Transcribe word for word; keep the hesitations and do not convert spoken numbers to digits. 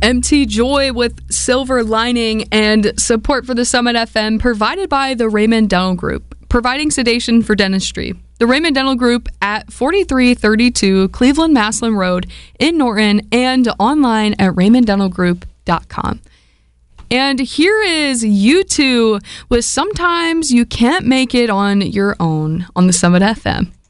Empty Joy with Silver Lining, and support for the Summit F M provided by the Raymond Dental Group, providing sedation for dentistry. The Raymond Dental Group at forty-three thirty-two Cleveland Maslin Road in Norton, and online at raymond dental group dot com. And here is U two with Sometimes You Can't Make It on Your Own on the Summit F M.